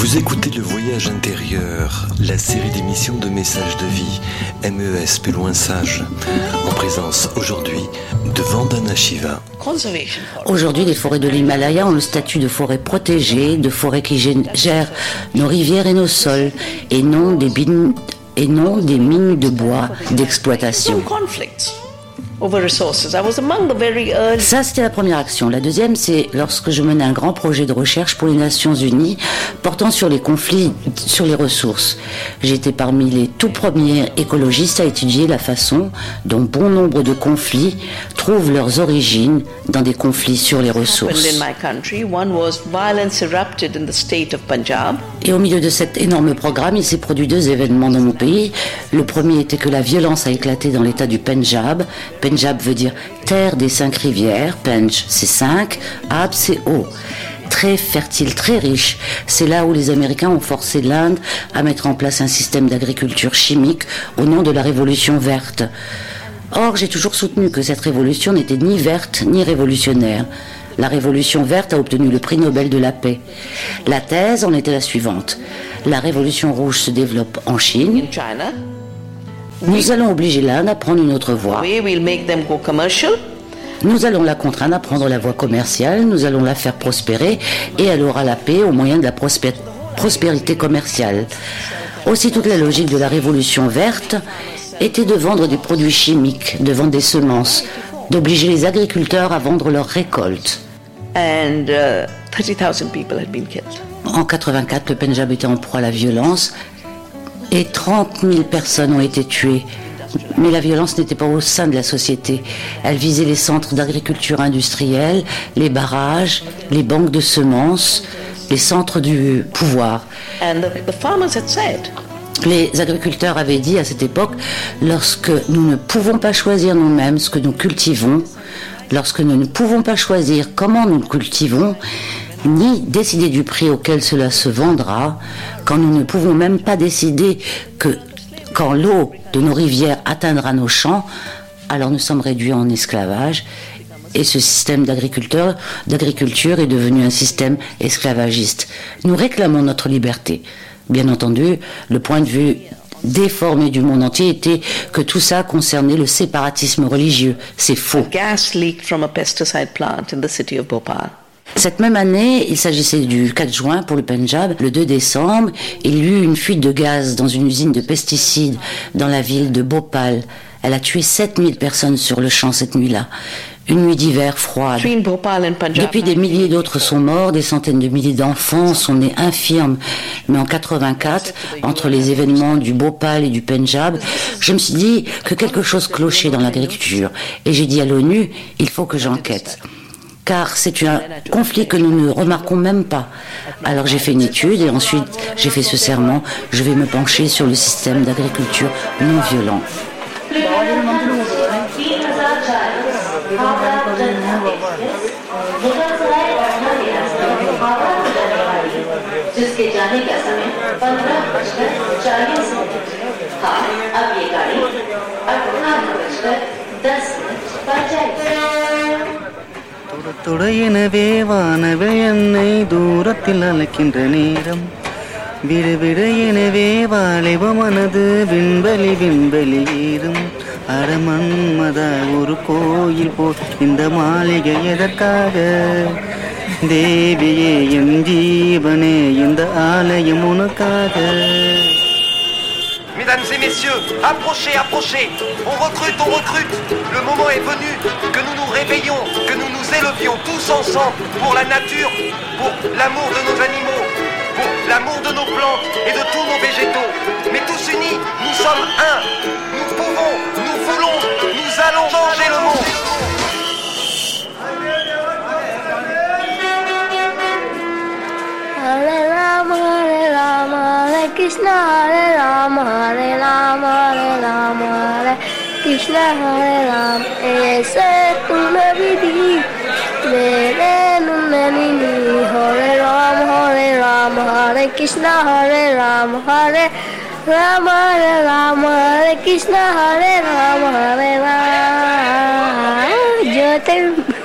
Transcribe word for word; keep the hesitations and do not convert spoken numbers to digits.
Vous écoutez Le Voyage intérieur, la série d'émissions de messages de vie, M E S plus loin sage, en présence aujourd'hui de Vandana Shiva. Aujourd'hui, les forêts de l'Himalaya ont le statut de forêts protégées, de forêts qui gèrent nos rivières et nos sols, et non des, bin... et non des mines de bois d'exploitation. Ça, c'était la première action. La deuxième, c'est lorsque je menais un grand projet de recherche pour les Nations Unies portant sur les conflits sur les ressources. J'étais parmi les tout premiers écologistes à étudier la façon dont bon nombre de conflits trouvent leurs origines dans des conflits sur les ressources. Et au milieu de cet énorme programme, il s'est produit deux événements dans mon pays. Le premier était que la violence a éclaté dans l'état du Pendjab. Pendjab veut dire terre des cinq rivières. Penj, c'est cinq. Ab, c'est eau. Très fertile, très riche. C'est là où les Américains ont forcé l'Inde à mettre en place un système d'agriculture chimique au nom de la révolution verte. Or, j'ai toujours soutenu que cette révolution n'était ni verte ni révolutionnaire. La révolution verte a obtenu le prix Nobel de la paix. La thèse en était la suivante. La révolution rouge se développe en Chine. Nous allons obliger l'Inde à prendre une autre voie. Nous allons la contraindre à prendre la voie commerciale, nous allons la faire prospérer et elle aura la paix au moyen de la prospé- prospérité commerciale. Aussi, toute la logique de la révolution verte était de vendre des produits chimiques, de vendre des semences, d'obliger les agriculteurs à vendre leurs récoltes. And uh, thirty thousand people had been killed. En quatre-vingt-quatre, le Pendjab était en proie à la violence et trente mille personnes ont été tuées. Mais la violence n'était pas au sein de la société. Elle visait les centres d'agriculture industrielle, les barrages, les banques de semences, les centres du pouvoir. And the, the farmers had said, les agriculteurs avaient dit à cette époque, lorsque nous ne pouvons pas choisir nous-mêmes ce que nous cultivons, lorsque nous ne pouvons pas choisir comment nous le cultivons, ni décider du prix auquel cela se vendra, quand nous ne pouvons même pas décider que quand l'eau de nos rivières atteindra nos champs, alors nous sommes réduits en esclavage. Et ce système d'agriculteur, d'agriculture est devenu un système esclavagiste. Nous réclamons notre liberté. Bien entendu, le point de vue déformé du monde entier était que tout ça concernait le séparatisme religieux. C'est faux. Gas leaked from a pesticide plant in the city of Bhopal. Cette même année, il s'agissait du quatre juin pour le Pendjab. Le deux décembre, il y eut une fuite de gaz dans une usine de pesticides dans la ville de Bhopal. Elle a tué sept mille personnes sur le champ cette nuit-là. Une nuit d'hiver froide. Depuis, des milliers d'autres sont morts, des centaines de milliers d'enfants sont nés infirmes. Mais en quatre-vingt-quatre, entre les événements du Bhopal et du Pendjab, je me suis dit que quelque chose clochait dans l'agriculture. Et j'ai dit à l'ONU, il faut que j'enquête. Car c'est un conflit que nous ne remarquons même pas. Alors j'ai fait une étude et ensuite j'ai fait ce serment. Je vais me pencher sur le système d'agriculture non violent. துடையெனவே வானவே என்னை தூரத்தில் அழைக்கின்ற நேரம் விடு விடு எனவே வாலிப மனது விண்வெளி விண்வெளி ஏறும் அரமன்மத ஒரு கோயில் போல் இந்த மாளிகை எதற்காக தேவியே என் ஜீவனே இந்த ஆலயம் உனக்காக. Mesdames et messieurs, approchez, approchez, on recrute, on recrute. Le moment est venu que nous nous réveillions, que nous nous élevions tous ensemble pour la nature, pour l'amour de nos animaux, pour l'amour de nos plantes et de tous nos végétaux. Mais tous unis, nous sommes un. Nous pouvons, nous voulons, nous allons changer le monde. Hare Rama, Hare Rama, Hare Krishna, Hare Rama, Hare Rama, Hare Rama, Hare Krishna, Hare Rama. ऐसे तुम्हें विधि मेरे नन्ही Hare Rama, Hare Rama, Hare Krishna, Hare Rama, Hare Rama, Hare Rama, Hare Krishna, Hare Rama, Hare Rama. Jyotir